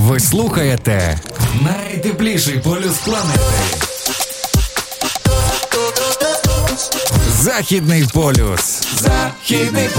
Ви слухаєте найтепліший полюс планети. Західний полюс. Західний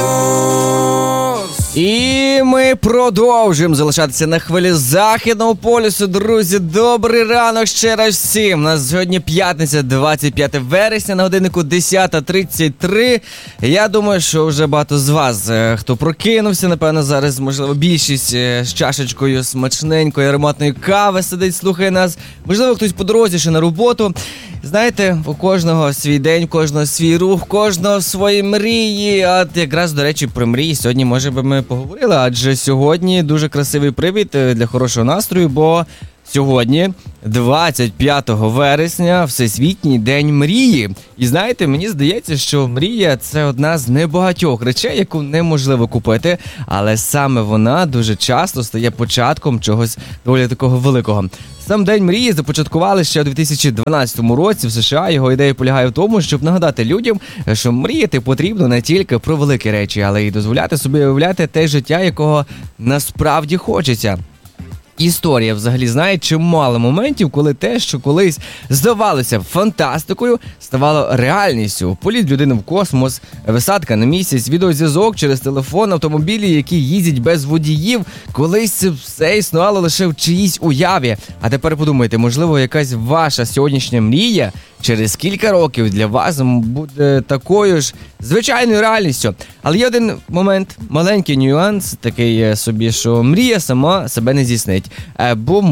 полюс. І ми продовжуємо залишатися на хвилі Західного полюсу. Друзі, добрий ранок ще раз всім. У нас сьогодні п'ятниця, 25 вересня, на годиннику 10:33. Я думаю, що вже багато з вас, хто прокинувся, напевно, зараз, можливо, більшість з чашечкою смачненької ароматної кави сидить, слухає нас. Можливо, хтось по дорозі ще на роботу. Знаєте, у кожного свій день, у кожного свій рух, у кожного свої мрії. А якраз, до речі, про мрії сьогодні, може би, ми поговорили, адже сьогодні дуже красивий привід для хорошого настрою, бо сьогодні, 25 вересня, Всесвітній день мрії. І знаєте, мені здається, що мрія – це одна з небагатьох речей, яку неможливо купити, але саме вона дуже часто стає початком чогось доволі такого великого. Сам День мрії започаткували ще у 2012 році в США. Його ідея полягає в тому, щоб нагадати людям, що мріяти потрібно не тільки про великі речі, але й дозволяти собі уявляти те життя, якого насправді хочеться. Історія взагалі знає чимало моментів, коли те, що колись здавалося фантастикою, ставало реальністю. Політ людини в космос, висадка на місяць, відеозв'язок через телефон, автомобілі, які їздять без водіїв. Колись це все існувало лише в чиїсь уяві. А тепер подумайте, можливо, якась ваша сьогоднішня мрія через кілька років для вас буде такою ж звичайною реальністю. Але є один момент, маленький нюанс, такий собі, що мрія сама себе не здійснить. Бо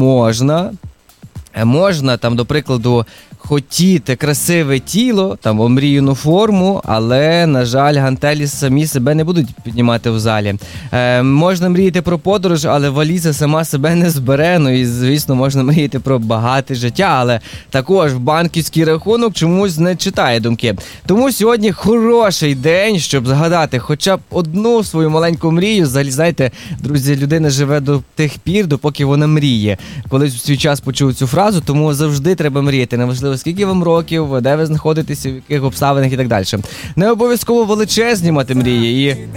можна там, до прикладу, хотіти красиве тіло, там омріяну форму, але, на жаль, гантелі самі себе не будуть піднімати в залі. Можна мріяти про подорож, але валіза сама себе не збере. Ну і, звісно, можна мріяти про багате життя, але також банківський рахунок чомусь не читає думки. Тому сьогодні хороший день, щоб згадати хоча б одну свою маленьку мрію. Взагалі, знаєте, друзі, людина живе до тих пір, допоки вона мріє. Колись в свій час почув цю фразу, тому завжди треба мріяти. Неважливо, скільки вам років, де ви знаходитеся, в яких обставинах і так далі. Не обов'язково величезні мати мрії. І